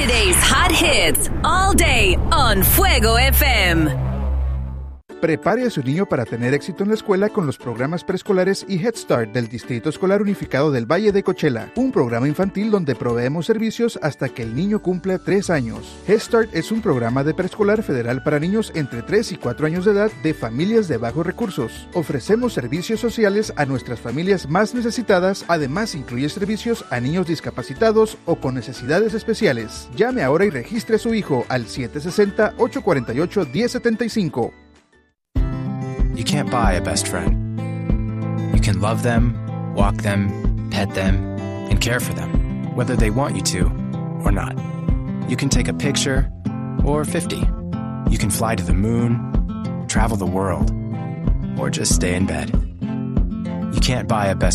Today's hot hits all day on Fuego FM. Prepare a su niño para tener éxito en la escuela con los programas preescolares y Head Start del Distrito Escolar Unificado del Valle de Coachella, un programa infantil donde proveemos servicios hasta que el niño cumpla 3 años. Head Start es un programa de preescolar federal para niños entre 3 y 4 años de edad de familias de bajos recursos. Ofrecemos servicios sociales a nuestras familias más necesitadas, además incluye servicios a niños discapacitados o con necesidades especiales. Llame ahora y registre a su hijo al 760-848-1075. You can't buy a best friend. You can love them, walk them, pet them, and care for them, whether they want you to or not. You can take a picture or 50. You can fly to the moon, travel the world, or just stay in bed. You can't buy a best